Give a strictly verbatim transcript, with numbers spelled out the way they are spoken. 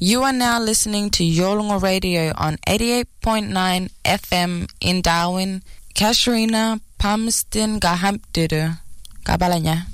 You are now listening to Yolngu Radio on eighty-eight point nine F M in Darwin. Kasharina Palmerston Gahampdiru. Gabalanya.